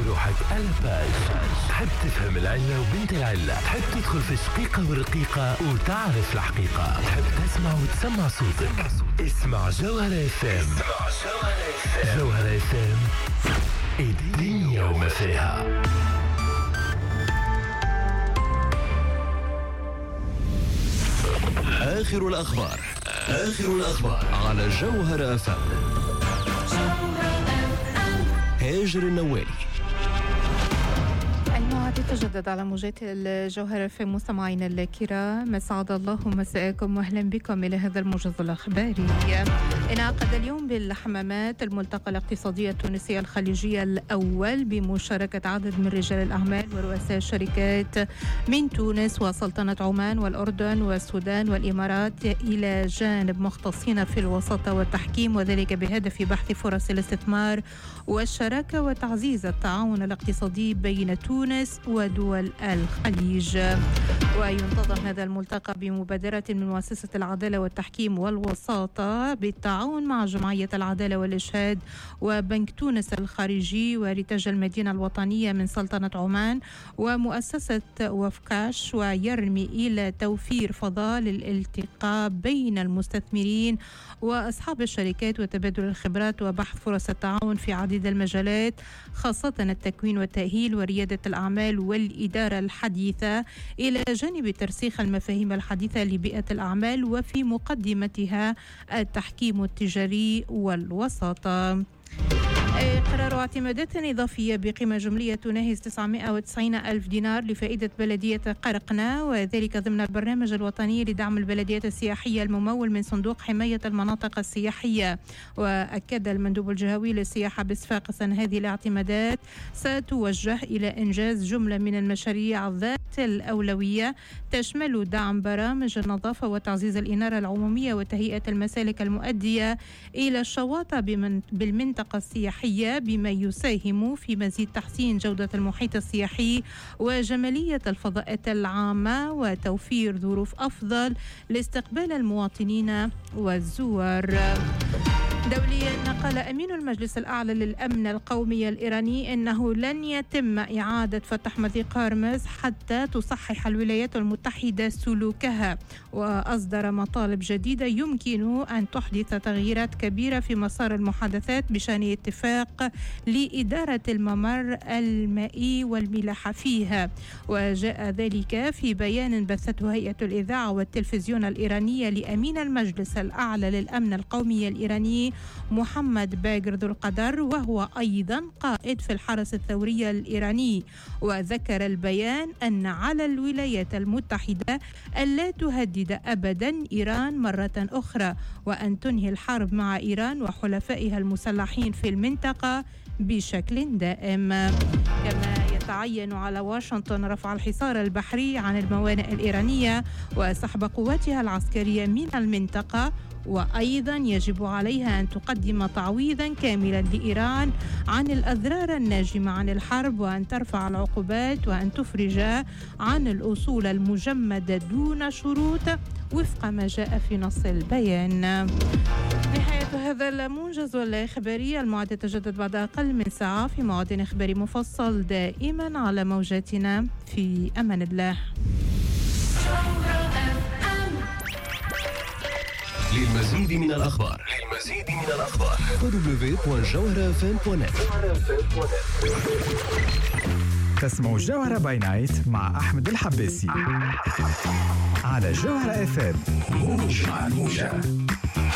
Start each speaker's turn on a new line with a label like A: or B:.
A: روحك ألباج. تحب تفهم العلة وبنت العلة، تحب تدخل في الشقيقة والرقيقة وتعرف الحقيقة، تحب تسمع وتسمع صوتك. اسمع جوهرة FM. جوهرة FM، الدنيا وما فيها. آخر الأخبار على جوهرة FM. هاجر النوالي.
B: الموعد يتجدد على موجات الجوهرة في مستمعينا الكرام. أسعد الله مساءكم وأهلا بكم إلى هذا الموجز الأخباري. انعقد اليوم بالحمامات الملتقى الاقتصادي التونسي الخليجي الأول بمشاركة عدد من رجال الأعمال ورؤساء الشركات من تونس وسلطنة عمان والأردن والسودان والإمارات، إلى جانب مختصين في الوساطة والتحكيم، وذلك بهدف بحث فرص الاستثمار والشراكة وتعزيز التعاون الاقتصادي بين تونس ودول الخليج. وينتظم هذا الملتقى بمبادرة من مؤسسة العدالة والتحكيم والوساطة بالتعاون مع جمعية العدالة والإشهاد وبنك تونس الخارجي ورتاج المدينة الوطنية من سلطنة عمان ومؤسسة وفكاش، ويرمي إلى توفير فضاء للالتقاء بين المستثمرين وأصحاب الشركات وتبادل الخبرات وبحث فرص التعاون في عديد المجالات، خاصة التكوين والتأهيل وريادة الأعمال والإدارة الحديثة، إلى جانب ترسيخ المفاهيم الحديثة لبيئة الأعمال وفي مقدمتها التحكيم التجاري والوساطة. قرار اعتمادات إضافية بقيمة جملية تناهز 990 ألف دينار لفائدة بلدية قرقنة، وذلك ضمن البرنامج الوطني لدعم البلديات السياحية الممول من صندوق حماية المناطق السياحية. وأكد المندوب الجهوي للسياحة بصفاقس أن هذه الاعتمادات ستوجه إلى إنجاز جملة من المشاريع ذات الأولوية تشمل دعم برامج النظافة وتعزيز الإنارة العمومية وتهيئة المسالك المؤدية إلى الشواطئ بالمنطقة السياحية، بما يساهم في مزيد تحسين جودة المحيط السياحي وجمالية الفضاءات العامة وتوفير ظروف أفضل لاستقبال المواطنين والزوار. دوليا، قال أمين المجلس الأعلى للأمن القومي الإيراني أنه لن يتم إعادة فتح مضيق هرمز حتى تصحح الولايات المتحدة سلوكها، وأصدر مطالب جديدة يمكن أن تحدث تغييرات كبيرة في مسار المحادثات بشأن اتفاق لإدارة الممر المائي والملاحة فيها. وجاء ذلك في بيان بثته هيئة الإذاعة والتلفزيون الإيرانية لأمين المجلس الأعلى للأمن القومي الإيراني محمد باقر ذو القدر، وهو أيضا قائد في الحرس الثوري الإيراني. وذكر البيان أن على الولايات المتحدة ألا تهدد أبدا إيران مرة أخرى، وأن تنهي الحرب مع إيران وحلفائها المسلحين في المنطقة بشكل دائم. كما يتعين على واشنطن رفع الحصار البحري عن الموانئ الإيرانية وسحب قواتها العسكرية من المنطقة، وأيضا يجب عليها أن تقدم تعويضا كاملا لإيران عن الأضرار الناجمة عن الحرب، وأن ترفع العقوبات، وأن تفرج عن الأصول المجمدة دون شروط وفق ما جاء في نص البيان. نهاية هذا الموجز الإخباري، الموعد يتجدد بعد أقل من ساعة في موعد إخباري مفصل دائما على موجاتنا. في أمان الله.
A: للمزيد من الأخبار www.jawharafm.net.
C: تسمعوا الجوهرة باي نايت مع أحمد الحباسي على جوهرة FM. موجة.